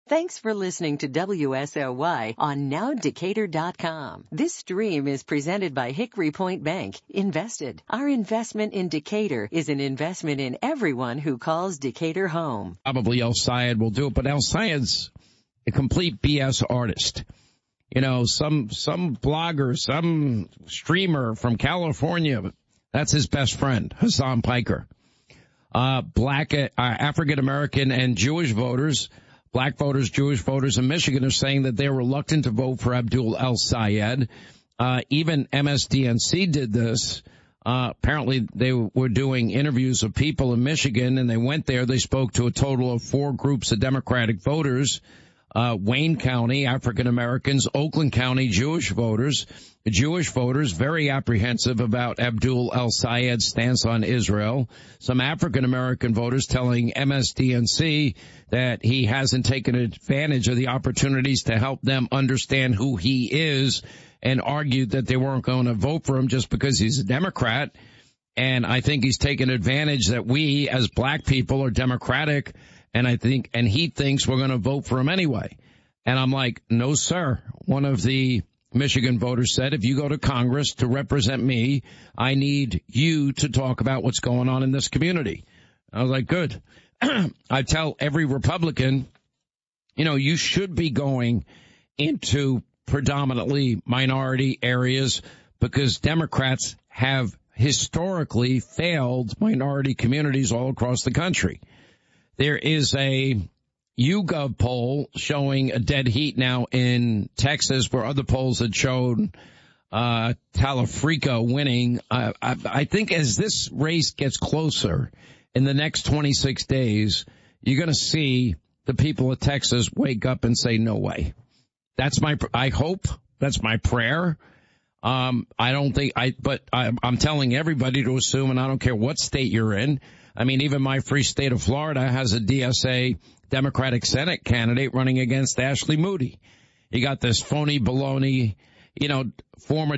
Thanks for listening to WSOY on NowDecatur.com. This stream is presented by Hickory Point Bank. Invested. Our investment in Decatur is an investment in everyone who calls Decatur home. Probably El Sayed will do it, but El Sayed's a complete BS artist. You know, some blogger, some streamer from California, that's his best friend, Hassan Piker. Black, African-American and Jewish voters, black voters, Jewish voters in Michigan are saying that they're reluctant to vote for Abdul El Sayed. Even MSDNC did this. Apparently they were doing interviews of people in Michigan, and they went there. They spoke to a total of 4 groups of Democratic voters. Wayne County, African Americans, Oakland County, Jewish voters very apprehensive about Abdul El Sayed's stance on Israel. Some African American voters telling MSDNC that he hasn't taken advantage of the opportunities to help them understand who he is, and argued that they weren't going to vote for him just because he's a Democrat. And I think he's taken advantage that we as black people are Democratic, and he thinks we're going to vote for him anyway. And I'm like, no, sir. One of the Michigan voters said, if you go to Congress to represent me, I need you to talk about what's going on in this community. I was like, good. I tell every Republican, you know, you should be going into predominantly minority areas, because Democrats have historically failed minority communities all across the country. There is a YouGov poll showing a dead heat now in Texas, where other polls had shown Talafrica winning. I think as this race gets closer in the next 26 days, you're going to see the people of Texas wake up and say, no way. I hope, that's my prayer. I'm telling everybody to assume, and I don't care what state you're in. I mean, even my free state of Florida has a DSA Democratic Senate candidate running against Ashley Moody. You got this phony baloney, former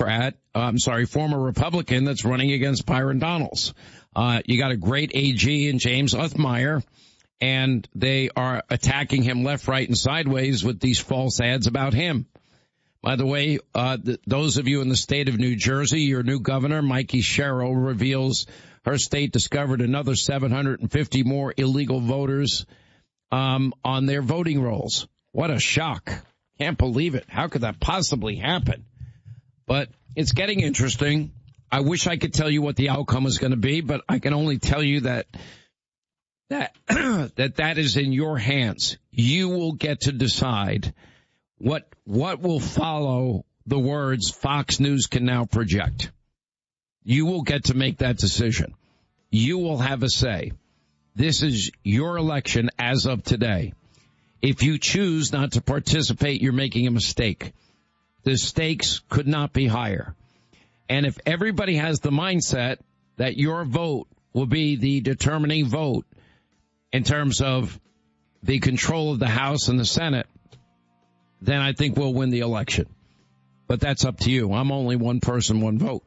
Republican that's running against Byron Donalds. You got a great AG in James Uthmeyer, and they are attacking him left, right, and sideways with these false ads about him. By the way, those of you in the state of New Jersey, your new governor, Mikey Sherrill, reveals her state discovered another 750 more illegal voters on their voting rolls. What a shock. Can't believe it. How could that possibly happen? But it's getting interesting. I wish I could tell you what the outcome is going to be, but I can only tell you that is in your hands. You will get to decide what will follow the words Fox News can now project. You will get to make that decision. You will have a say. This is your election as of today. If you choose not to participate, you're making a mistake. The stakes could not be higher. And if everybody has the mindset that your vote will be the determining vote in terms of the control of the House and the Senate, then I think we'll win the election. But that's up to you. I'm only one person, one vote.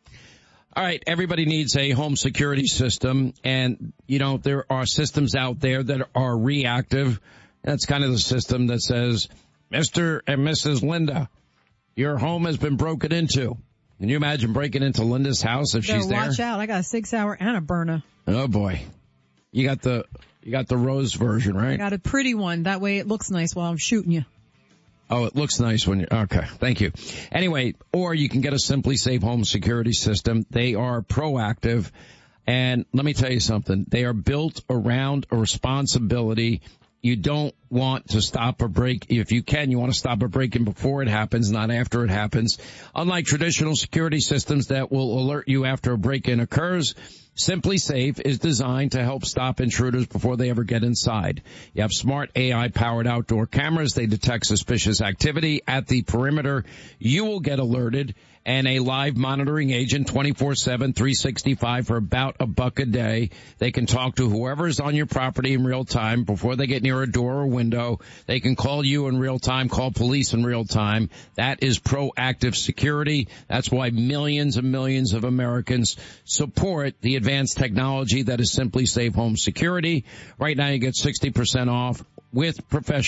All right, everybody needs a home security system, and, there are systems out there that are reactive. That's kind of the system that says, Mr. and Mrs. Linda, your home has been broken into. Can you imagine breaking into Linda's house if she's there? Watch out, I got a 6-hour and a burner. Oh, boy. You got the rose version, right? I got a pretty one. That way it looks nice while I'm shooting you. Oh, it looks nice when okay. Thank you. Anyway, or you can get a Simply Safe home security system. They are proactive. And let me tell you something. They are built around a responsibility. You don't want to stop a break. If you can, you want to stop a break-in before it happens, not after it happens. Unlike traditional security systems that will alert you after a break-in occurs, Simply Safe is designed to help stop intruders before they ever get inside. You have smart AI-powered outdoor cameras. They detect suspicious activity at the perimeter. You will get alerted, and a live monitoring agent 24/7, 365 for about $1 a day. They can talk to whoever is on your property in real time before they get near a door or window. They can call you in real time, call police in real time. That is proactive security. That's why millions and millions of Americans support the advanced technology that is Simply Safe home security. Right now you get 60% off with professional